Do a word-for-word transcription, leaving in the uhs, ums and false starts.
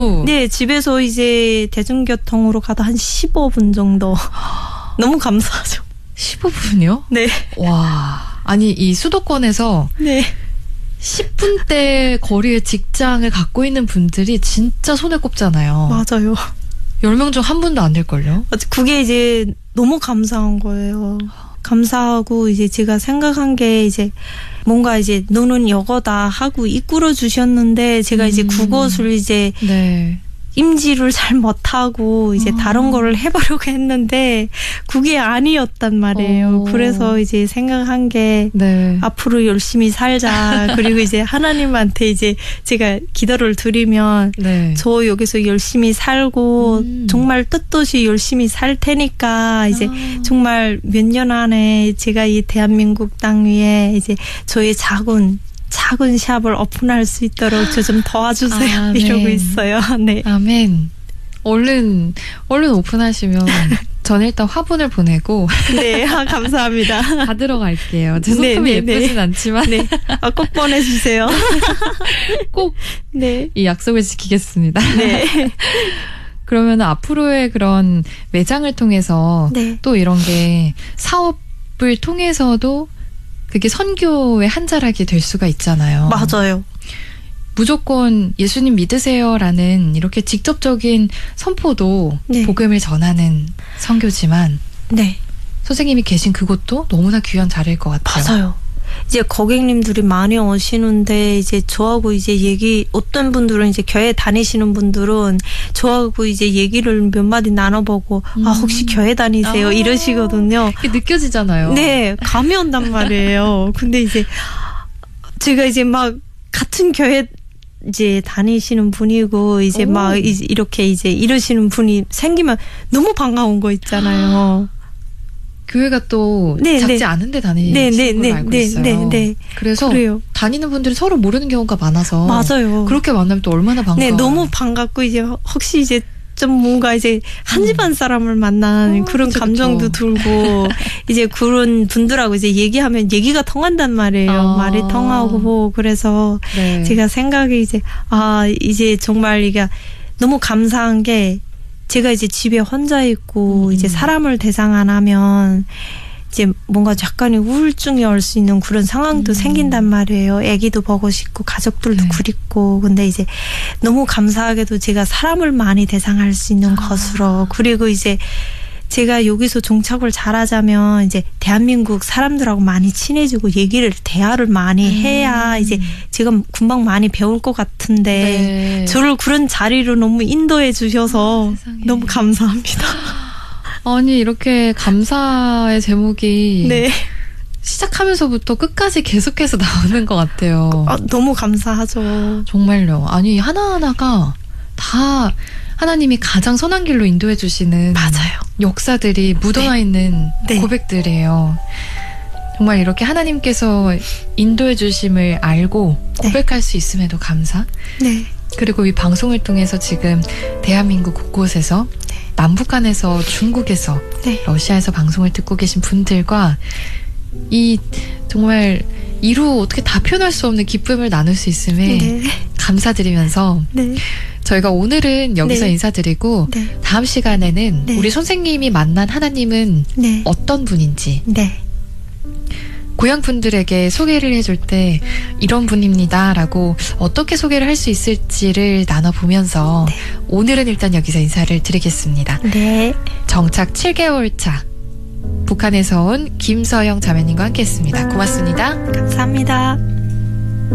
네, 집에서 이제 대중교통으로 가도 한 십오 분 정도. 너무 감사하죠. 십오 분이요? 네. 와. 아니, 이 수도권에서 네. 십 분대 거리의 직장을 갖고 있는 분들이 진짜 손에 꼽잖아요. 맞아요. 열 명 중 한 분도 안 될걸요? 그게 이제 너무 감사한 거예요. 감사하고 이제 제가 생각한 게 이제 뭔가 이제 너는 여거다 하고 이끌어 주셨는데 제가 음. 이제 그것을 이제 네. 임지를 잘 못하고 이제 어. 다른 거를 해보려고 했는데 그게 아니었단 말이에요. 어. 그래서 이제 생각한 게 네. 앞으로 열심히 살자. 그리고 이제 하나님한테 이제 제가 기도를 드리면 네. 저 여기서 열심히 살고 음. 정말 뜻없이 열심히 살 테니까 이제 아. 정말 몇 년 안에 제가 이 대한민국 땅 위에 이제 저의 작은 작은 샵을 오픈할 수 있도록 저 좀 도와주세요. 아멘. 이러고 있어요. 네. 아멘. 얼른 얼른 오픈하시면 저는 일단 화분을 보내고 네, 아, 감사합니다. 받으러 갈게요. 제 소품이 네, 네, 예쁘진 네. 않지만 네. 아, 꼭 보내주세요. 꼭 네. 이 약속을 지키겠습니다. 네. 그러면 앞으로의 그런 매장을 통해서 네. 또 이런 게 사업을 통해서도 그게 선교의 한 자락이 될 수가 있잖아요. 맞아요. 무조건 예수님 믿으세요라는 이렇게 직접적인 선포도 네. 복음을 전하는 선교지만 네. 선생님이 계신 그곳도 너무나 귀한 자리일 것 같아요. 맞아요. 이제 고객님들이 많이 오시는데 이제 저하고 이제 얘기 어떤 분들은 이제 교회 다니시는 분들은 저하고 이제 얘기를 몇 마디 나눠보고 음. 아 혹시 교회 다니세요 아. 이러시거든요. 그게 느껴지잖아요. 네, 감이 온단 말이에요. 근데 이제 제가 이제 막 같은 교회 이제 다니시는 분이고 이제 오. 막 이렇게 이제 이러시는 분이 생기면 너무 반가운 거 있잖아요. 교회가 또 네, 작지 네. 않은 데 다니시는 네, 네, 걸로 네, 알고 네, 있어요. 네, 네. 그래서 그래요. 다니는 분들이 서로 모르는 경우가 많아서 맞아요. 그렇게 만나면 또 얼마나 반가워요. 네, 너무 반갑고 이제 혹시 이제 좀 뭔가 이제 한 집안 사람을 만난 어, 그런 그쵸, 감정도 그쵸. 들고 이제 그런 분들하고 이제 얘기하면 얘기가 통한단 말이에요. 아. 말이 통하고 그래서 네. 제가 생각이 이제 아 이제 정말 이게 너무 감사한 게 제가 이제 집에 혼자 있고 음. 이제 사람을 대상 안 하면 이제 뭔가 약간의 우울증이 올 수 있는 그런 상황도 음. 생긴단 말이에요. 아기도 보고 싶고 가족들도 네. 그립고 근데 이제 너무 감사하게도 제가 사람을 많이 대상할 수 있는 아. 것으로 그리고 이제 제가 여기서 종착을 잘하자면 이제 대한민국 사람들하고 많이 친해지고 얘기를 대화를 많이 음. 해야 이제 제가 금방 많이 배울 것 같은데 네. 저를 그런 자리로 너무 인도해 주셔서 아, 너무 감사합니다. 아니 이렇게 감사의 제목이 네. 시작하면서부터 끝까지 계속해서 나오는 것 같아요. 아, 너무 감사하죠. 정말요. 아니 하나하나가 다 하나님이 가장 선한 길로 인도해 주시는 맞아요. 역사들이 묻어나 네. 있는 네. 고백들이에요. 정말 이렇게 하나님께서 인도해 주심을 알고 고백할 네. 수 있음에도 감사. 네. 그리고 이 방송을 통해서 지금 대한민국 곳곳에서 네. 남북한에서 중국에서 네. 러시아에서 방송을 듣고 계신 분들과 이 정말 이루 어떻게 다 표현할 수 없는 기쁨을 나눌 수 있음에 네. 감사드리면서 네. 저희가 오늘은 여기서 네. 인사드리고 네. 다음 시간에는 네. 우리 선생님이 만난 하나님은 네. 어떤 분인지 네. 고향 분들에게 소개를 해줄 때 이런 분입니다 라고 어떻게 소개를 할 수 있을지를 나눠보면서 네. 오늘은 일단 여기서 인사를 드리겠습니다. 네. 정착 칠 개월 차 북한에서 온 김서영 자매님과 함께했습니다. 고맙습니다. 감사합니다.